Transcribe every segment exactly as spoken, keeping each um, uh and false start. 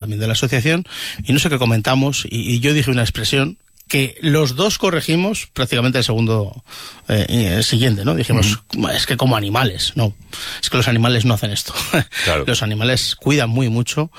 también de la asociación, y no sé qué comentamos, y, y yo dije una expresión que los dos corregimos prácticamente el segundo eh, el siguiente, ¿no? Dijimos, uh-huh. es que como animales, no, es que los animales no hacen esto. Claro. Los animales cuidan muy mucho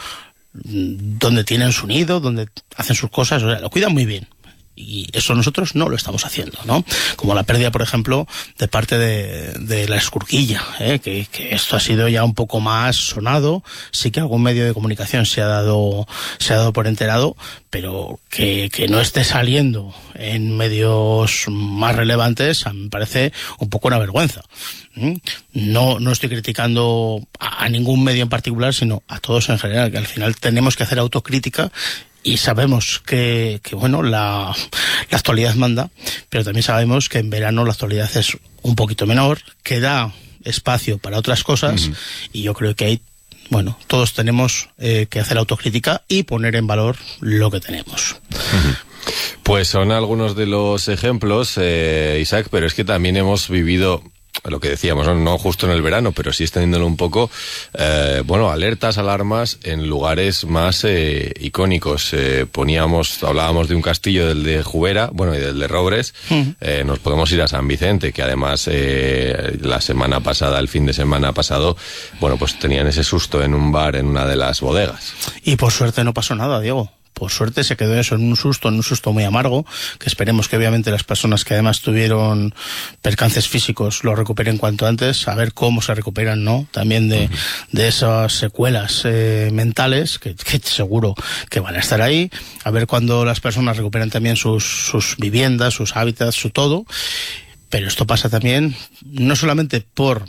donde tienen su nido, donde hacen sus cosas, o sea, lo cuidan muy bien. Y eso nosotros no lo estamos haciendo, ¿no? Como la pérdida, por ejemplo, de parte de, de la escurquilla, ¿eh? que, que esto ha sido ya un poco más sonado. Sí que algún medio de comunicación se ha dado, se ha dado por enterado, pero que, que no esté saliendo en medios más relevantes, me parece un poco una vergüenza. ¿Mm? No, no estoy criticando a, a ningún medio en particular, sino a todos en general, que al final tenemos que hacer autocrítica. Y sabemos que, que bueno, la, la actualidad manda, pero también sabemos que en verano la actualidad es un poquito menor, que da espacio para otras cosas, uh-huh. y yo creo que ahí, bueno, todos tenemos eh, que hacer autocrítica y poner en valor lo que tenemos. Uh-huh. Pues son algunos de los ejemplos, eh, Isaac, pero es que también hemos vivido lo que decíamos, ¿no? No justo en el verano, pero sí extendiéndolo un poco, eh, bueno, alertas, alarmas en lugares más eh, icónicos. Eh, poníamos, hablábamos de un castillo, del de Jubera, bueno, y del de Robres. Uh-huh. Eh, nos podemos ir a San Vicente, que además eh, la semana pasada, el fin de semana pasado, bueno, pues tenían ese susto en un bar en una de las bodegas. Y por suerte no pasó nada, Diego. Por suerte se quedó eso en un susto, en un susto muy amargo, que esperemos que obviamente las personas que además tuvieron percances físicos lo recuperen cuanto antes, a ver cómo se recuperan, ¿no? También de, uh-huh. de esas secuelas eh, mentales, que, que seguro que van a estar ahí, a ver cuando las personas recuperan también sus, sus viviendas, sus hábitats, su todo. Pero esto pasa también no solamente por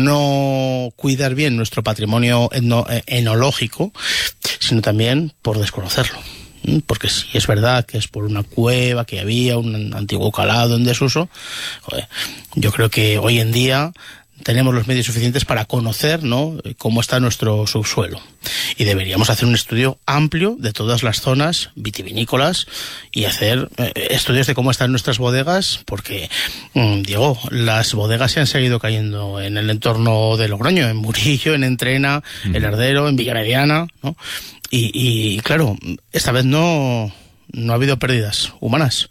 no cuidar bien nuestro patrimonio etno, enológico, sino también por desconocerlo. Porque si es verdad que es por una cueva que había, un antiguo calado en desuso, joder, yo creo que hoy en día tenemos los medios suficientes para conocer, ¿no?, cómo está nuestro subsuelo. Y deberíamos hacer un estudio amplio de todas las zonas vitivinícolas y hacer eh, estudios de cómo están nuestras bodegas, porque, mmm, Diego, las bodegas se han seguido cayendo en el entorno de Logroño, en Murillo, en Entrena, mm. en Lardero, en Villamediana, ¿no? Y, y claro, esta vez no, no ha habido pérdidas humanas.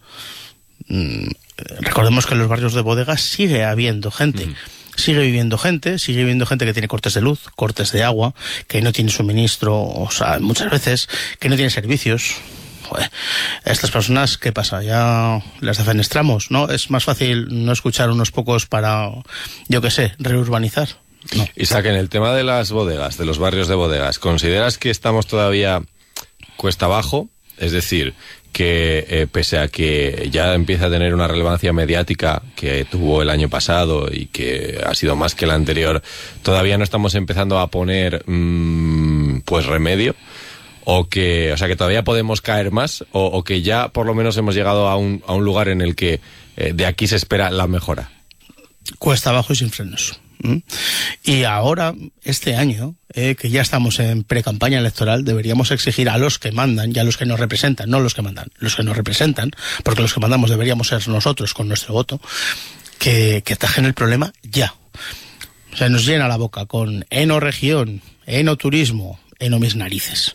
Mm, recordemos que en los barrios de bodegas sigue habiendo gente. Mm. Sigue viviendo gente, sigue viviendo gente que tiene cortes de luz, cortes de agua, que no tiene suministro, o sea, muchas veces que no tiene servicios. Joder, estas personas, ¿qué pasa? Ya las defenestramos, ¿no? Es más fácil no escuchar unos pocos para, yo qué sé, reurbanizar. No. Isaac, en el tema de las bodegas, de los barrios de bodegas, ¿consideras que estamos todavía cuesta abajo? Es decir, que eh, pese a que ya empieza a tener una relevancia mediática que tuvo el año pasado y que ha sido más que el anterior, todavía no estamos empezando a poner mmm, pues remedio, o que, o sea, que todavía podemos caer más, o, o que ya por lo menos hemos llegado a un, a un lugar en el que eh, de aquí se espera la mejora. Cuesta abajo y sin frenos. ¿Mm? Y ahora, este año, eh, que ya estamos en pre-campaña electoral, deberíamos exigir a los que mandan y a los que nos representan, no los que mandan, los que nos representan, porque los que mandamos deberíamos ser nosotros con nuestro voto, que, que atajen el problema ya. O sea, nos llena la boca con enoregión, enoturismo, eno mis narices.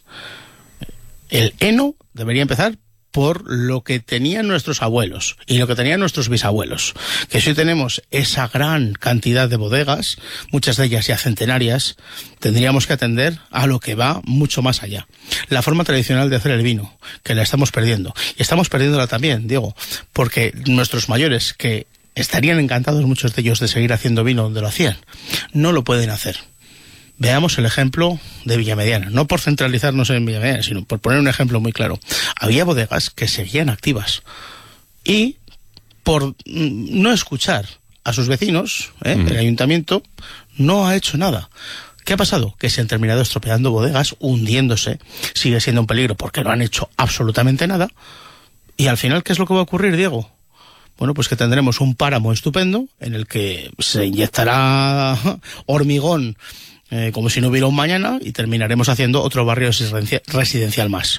El eno debería empezar por lo que tenían nuestros abuelos y lo que tenían nuestros bisabuelos, que si hoy tenemos esa gran cantidad de bodegas, muchas de ellas ya centenarias, tendríamos que atender a lo que va mucho más allá. La forma tradicional de hacer el vino, que la estamos perdiendo. Y estamos perdiéndola también, Diego, porque nuestros mayores, que estarían encantados muchos de ellos de seguir haciendo vino donde lo hacían, no lo pueden hacer. Veamos el ejemplo de Villamediana, no por centralizarnos en Villamediana, sino por poner un ejemplo muy claro. Había bodegas que seguían activas y por no escuchar a sus vecinos, ¿eh? uh-huh. el ayuntamiento no ha hecho nada. ¿Qué ha pasado? Que se han terminado estropeando bodegas, hundiéndose, sigue siendo un peligro porque no han hecho absolutamente nada. Y al final, ¿qué es lo que va a ocurrir, Diego? Bueno, pues que tendremos un páramo estupendo en el que se inyectará hormigón Eh, como si no hubiera un mañana, y terminaremos haciendo otro barrio residencial más.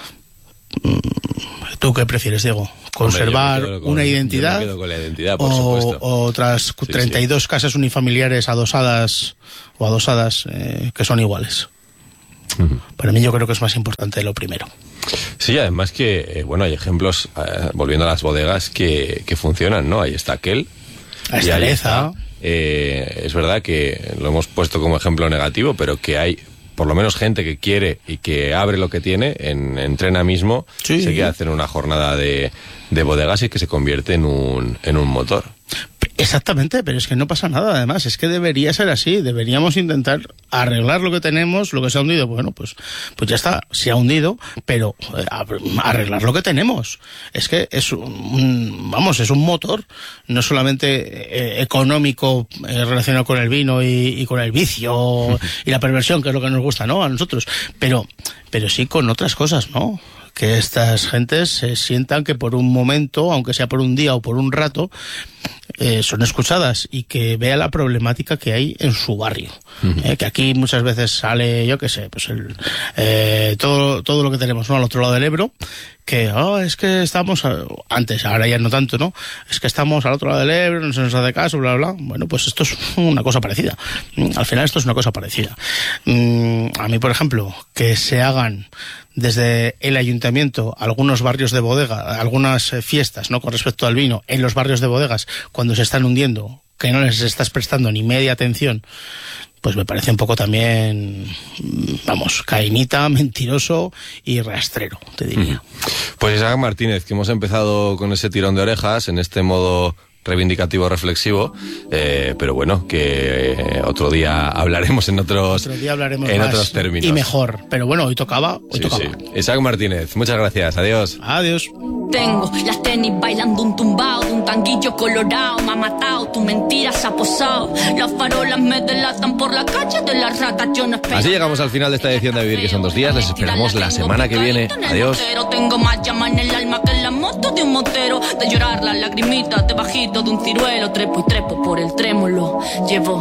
¿Tú qué prefieres, Diego? ¿Conservar Hombre, con, una identidad, yo me quedo con la identidad, por o, supuesto. o otras sí, treinta y dos sí. casas unifamiliares adosadas o adosadas eh, que son iguales? Uh-huh. Para mí yo creo que es más importante lo primero. Sí, además que, eh, bueno, hay ejemplos, eh, volviendo a las bodegas, que, que funcionan, ¿no? Ahí está aquel. Ahí está Leza. Eh, es verdad que lo hemos puesto como ejemplo negativo, pero que hay por lo menos gente que quiere y que abre lo que tiene, en, entrena mismo, sí. se queda hacer una jornada de, de bodegas y que se convierte en un, en un motor. Exactamente, pero es que no pasa nada, además, es que debería ser así, deberíamos intentar arreglar lo que tenemos, lo que se ha hundido, bueno, pues pues ya está, se ha hundido, pero eh, arreglar lo que tenemos. Es que es un, vamos, es un motor, no solamente eh, económico eh, relacionado con el vino y, y con el vicio y la perversión, que es lo que nos gusta, ¿no?, a nosotros, pero, pero sí con otras cosas, ¿no?, que estas gentes se sientan que por un momento, aunque sea por un día o por un rato, eh, son escuchadas y que vea la problemática que hay en su barrio. Uh-huh. Eh, que aquí muchas veces sale, yo qué sé, pues el, eh, todo, todo lo que tenemos, ¿no?, al otro lado del Ebro, que oh, es que estamos, a, antes, ahora ya no tanto, ¿no?, es que estamos al otro lado del Ebro, no se nos hace caso, bla, bla. Bueno, pues esto es una cosa parecida. Al final esto es una cosa parecida. Mm, a mí, por ejemplo, que se hagan desde el ayuntamiento algunos barrios de bodega, algunas fiestas, ¿no?, con respecto al vino en los barrios de bodegas cuando se están hundiendo, que no les estás prestando ni media atención, pues me parece un poco también, vamos, cainita, mentiroso y rastrero, te diría. Pues Isaac Martínez, que hemos empezado con ese tirón de orejas en este modo reivindicativo, reflexivo, eh, pero bueno, que eh, otro día hablaremos en otros, otro día hablaremos en más otros términos. Y mejor, pero bueno, hoy tocaba, hoy sí, tocaba. Sí. Isaac Martínez, muchas gracias, adiós. Adiós. Tengo las tenis bailando un tumbao de un tanguillo colorado, me ha matado, tu mentira se ha posado, las farolas me delatan por la calle de las ratas, yo no espero. Así llegamos al final de esta edición de Vivir, que son dos días, les esperamos la semana que viene, adiós. Tengo más llama en el alma que en la moto de un motero, de llorar las lagrimitas debajito de un ciruelo, trepo y trepo por el trémolo, llevo